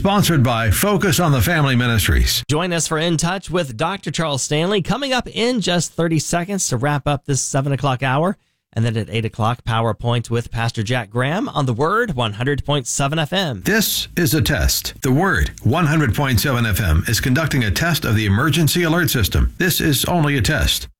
Sponsored by Focus on the Family Ministries. Join us for In Touch with Dr. Charles Stanley coming up in just 30 seconds to wrap up this 7 o'clock hour. And then at 8 o'clock, PowerPoint with Pastor Jack Graham on The Word 100.7 FM. This is a test. The Word 100.7 FM is conducting a test of the emergency alert system. This is only a test.